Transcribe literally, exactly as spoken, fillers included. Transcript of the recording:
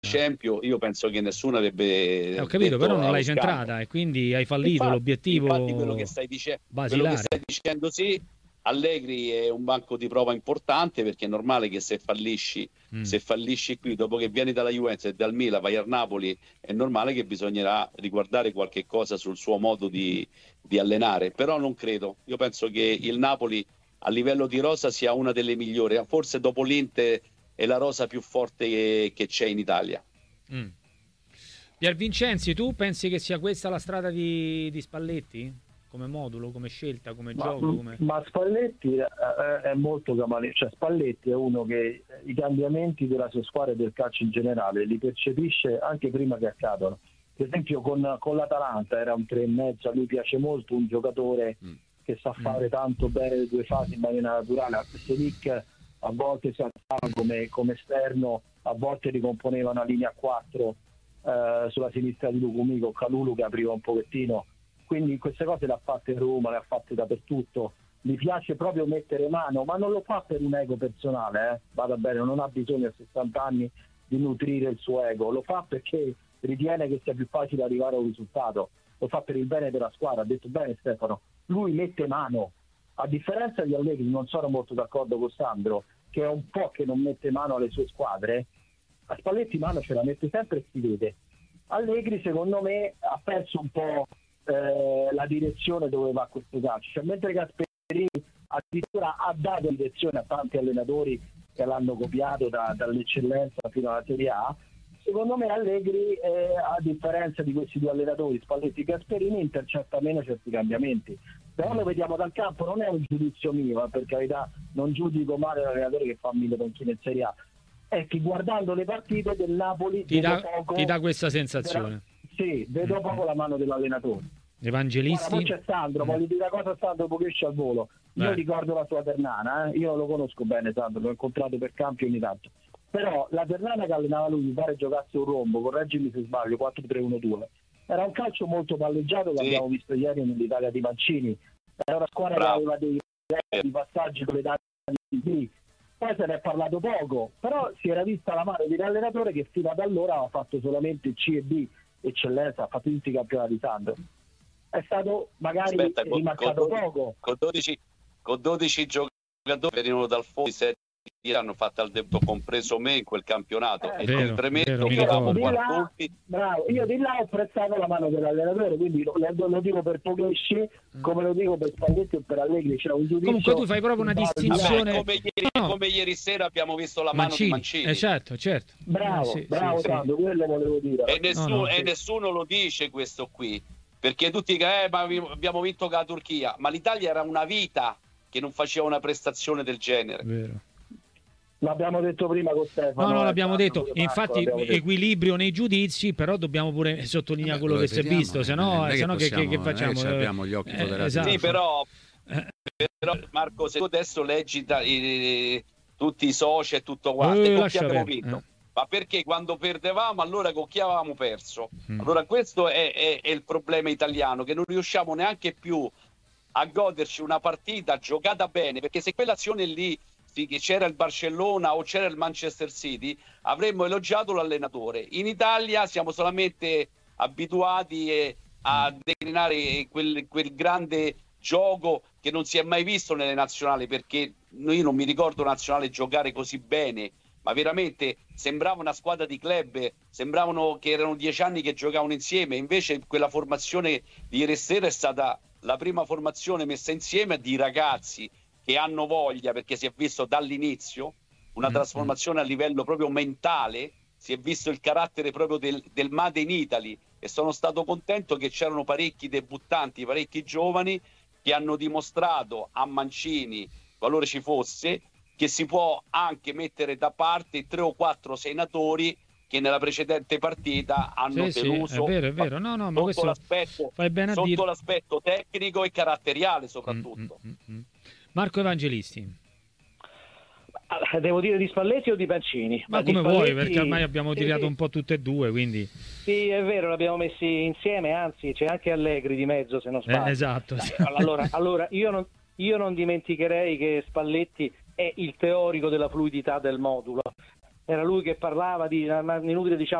Champions, io penso che nessuno avrebbe eh, ho capito, però non l'hai Austrano. centrata e quindi hai fallito Infatti, l'obiettivo infatti quello che stai dicendo, quello che basilare. stai dicendo sì, Allegri è un banco di prova importante, perché è normale che se fallisci, Mm. se fallisci qui, dopo che vieni dalla Juventus e dal Milan vai al Napoli, è normale che bisognerà riguardare qualche cosa sul suo modo di, di allenare, però non credo. Io penso che il Napoli a livello di rosa sia una delle migliori, forse dopo l'Inter è la rosa più forte che, che c'è in Italia. Mm. Pier Vincenzi, tu pensi che sia questa la strada di, di Spalletti? Come modulo, come scelta, come Ma, gioco? Come... ma Spalletti è, è molto camaleontico, cioè Spalletti è uno che i cambiamenti della sua squadra e del calcio in generale li percepisce anche prima che accadano. Per esempio con, con l'Atalanta era un tre e mezzo, a lui piace molto un giocatore mm. che sa fare mm. tanto bene le due fasi in maniera naturale. A Selic a volte si alzava come, come esterno, a volte ricomponeva una linea a quattro eh, sulla sinistra di Lucumi con Calulu che apriva un pochettino. Quindi queste cose le ha fatte Roma, le ha fatte dappertutto. Mi piace proprio mettere mano, ma non lo fa per un ego personale, eh? Vada bene, non ha bisogno a sessanta anni di nutrire il suo ego, lo fa perché ritiene che sia più facile arrivare a un risultato, lo fa per il bene della squadra. Ha detto bene Stefano, lui mette mano, a differenza di Allegri. Non sono molto d'accordo con Sandro, che è un po' che non mette mano alle sue squadre. A Spalletti mano ce la mette sempre e si vede. Allegri secondo me ha perso un po' Eh, la direzione dove va questo calcio, cioè, mentre Gasperini addirittura ha dato direzione a tanti allenatori che l'hanno copiato da, dall'eccellenza fino alla Serie A, secondo me Allegri eh, a differenza di questi due allenatori Spalletti e Gasperini intercetta meno certi cambiamenti, però lo vediamo dal campo. Non è un giudizio mio, eh, per carità, non giudico male l'allenatore che fa mille panchine in Serie A, è che guardando le partite del Napoli ti dà, poco, ti dà questa sensazione. Sì, vedo mm-hmm. poco la mano dell'allenatore. Evangelisti. Guarda, poi c'è Sandro, mm. voglio dire una cosa a Sandro poche esce al volo. Io Beh. ricordo la sua Ternana, eh? Io lo conosco bene Sandro, l'ho incontrato per campi ogni tanto. Però la Ternana che allenava lui, mi pare giocasse un rombo, correggimi se sbaglio, quattro tre uno due. Era un calcio molto palleggiato, che sì. abbiamo visto ieri nell'Italia di Mancini. Era una squadra Bravo. che aveva dei, dei passaggi con le date di poi se ne è parlato poco, però si era vista la mano di un allenatore che fino ad allora aveva fatto solamente C e B, eccellenza, ha fatto tutti i campionati di Sandro. È stato magari Aspetta, rimarcato con, poco. Con dodici, con dodici giocatori venivano dal fondo, sette hanno fatto al debito, compreso me in quel campionato. Eh, e vero, premetto vero, che eravamo di là, bravo, io di là ho apprezzato la mano dell'allenatore, quindi lo, lo dico per Pogosci come lo dico per Spalletti o per Allegri. C'è un giudizio. Comunque tu fai proprio una distinzione. Vabbè, come, ieri, no. come ieri sera abbiamo visto la Mancini. mano di Mancini. Eh, certo, certo. Bravo, eh, sì, bravo sì, Sandro, sì. quello volevo dire. E nessuno, no, no, e sì. nessuno lo dice questo qui, perché tutti che eh, ma abbiamo vinto con la Turchia, ma l'Italia era una vita che non faceva una prestazione del genere. Vero. L'abbiamo detto prima con Stefano. No, no, l'abbiamo Stefano, detto. Marco, Infatti, l'abbiamo equilibrio nei giudizi, però dobbiamo pure sottolineare quello che si è visto, se no, se no che, che, che facciamo? Che abbiamo gli occhi eh, esatto. Sì, però, però, Marco, se tu adesso leggi da, i, tutti i soci e tutto quanto, eh, con chi abbiamo vinto? Eh. Ma perché quando perdevamo, allora con chi avevamo perso? Mm. Allora questo è, è, è il problema italiano, che non riusciamo neanche più a goderci una partita giocata bene, perché se quell'azione lì che c'era il Barcellona o c'era il Manchester City, avremmo elogiato l'allenatore. In Italia siamo solamente abituati a declinare quel, quel grande gioco che non si è mai visto nelle nazionali, perché io non mi ricordo nazionale giocare così bene, ma veramente sembrava una squadra di club, sembravano che erano dieci anni che giocavano insieme. Invece quella formazione di ieri sera è stata la prima formazione messa insieme di ragazzi che hanno voglia, perché si è visto dall'inizio una mm-hmm. trasformazione a livello proprio mentale, si è visto il carattere proprio del, del Made in Italy, e sono stato contento che c'erano parecchi debuttanti, parecchi giovani che hanno dimostrato a Mancini, qualora ci fosse, che si può anche mettere da parte tre o quattro senatori che nella precedente partita hanno sì, deluso. Sì, è vero, è vero. No, no, ma sotto questo l'aspetto, fai bene a sotto dire... l'aspetto tecnico e caratteriale soprattutto. Mm, mm, mm. Marco Evangelisti. Devo dire di Spalletti o di Mancini? Ma, ma come Spalletti... vuoi, perché ormai abbiamo tirato sì, un po' tutte e due, quindi... Sì, è vero, l'abbiamo messi insieme, anzi c'è anche Allegri di mezzo, se non sbaglio. Eh, esatto. Allora, allora io, non, io non dimenticherei che Spalletti è il teorico della fluidità del modulo. era lui che parlava di, ma inutile diciamo